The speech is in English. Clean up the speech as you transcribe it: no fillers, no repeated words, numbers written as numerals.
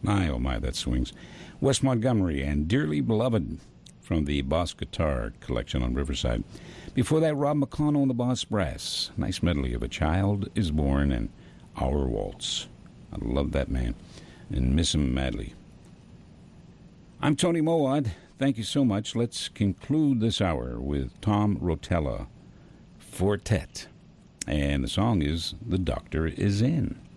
My, oh my, that swings. Wes Montgomery and Dearly Beloved from the Boss Guitar collection on Riverside. Before that, Rob McConnell and the Boss Brass. Nice medley of A Child is Born and Our Waltz. I love that man and miss him madly. I'm Tony Mowat. Thank you so much. Let's conclude this hour with Tom Rotella Fortet. And the song is The Doctor Is In.